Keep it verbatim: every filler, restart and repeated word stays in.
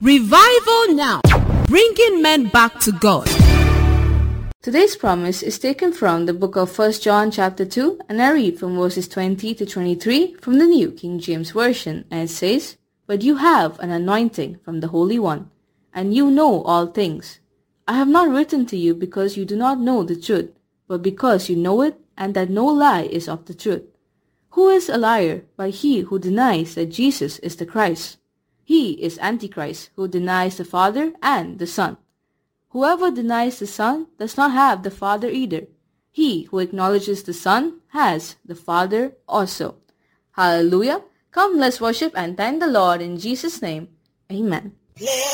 Revival Now, bringing men back to God. Today's promise is taken from the book of First John chapter two, and I read from verses twenty to twenty-three from the New King James Version, and it says, "But you have an anointing from the Holy One, and you know all things. I have not written to you because you do not know the truth, but because you know it, and that no lie is of the truth. Who is a liar but he who denies that Jesus is the Christ? He is Antichrist, who denies the Father and the Son. Whoever denies the Son does not have the Father either. He who acknowledges the Son has the Father also." Hallelujah! Come, let's worship and thank the Lord in Jesus' name. Amen.